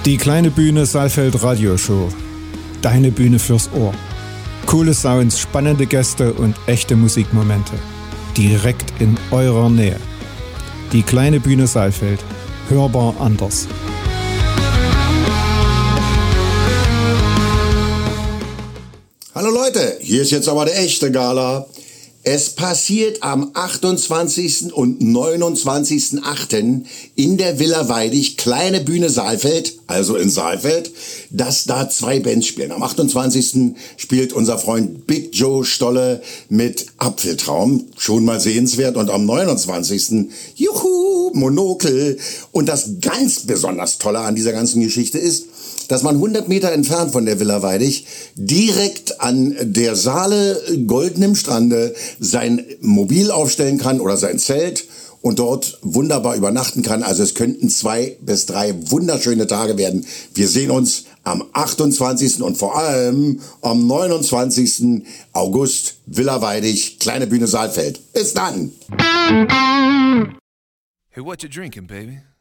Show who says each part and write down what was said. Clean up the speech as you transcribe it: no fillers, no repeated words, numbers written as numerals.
Speaker 1: Die kleine Bühne Saalfeld Radioshow. Deine Bühne fürs Ohr. Coole Sounds, spannende Gäste und echte Musikmomente. Direkt in eurer Nähe. Die kleine Bühne Saalfeld. Hörbar anders.
Speaker 2: Hallo Leute, hier ist jetzt aber der echte Gala. Es passiert am 28. und 29.8. in der Villa Weidig, kleine Bühne Saalfeld, also in Saalfeld, dass da zwei Bands spielen. Am 28. spielt unser Freund Big Joe Stolle mit Apfeltraum, schon mal sehenswert. Und am 29. Juhu, Monokel. Und das ganz besonders Tolle an dieser ganzen Geschichte ist, dass man 100 Meter entfernt von der Villa Weidig direkt an der Saale Golden im Strande sein Mobil aufstellen kann oder sein Zelt und dort wunderbar übernachten kann. Also es könnten 2 bis 3 wunderschöne Tage werden. Wir sehen uns am 28. und vor allem am 29. August, Villa Weidig, kleine Bühne Saalfeld. Bis dann!
Speaker 3: Hey, what you drinking, baby?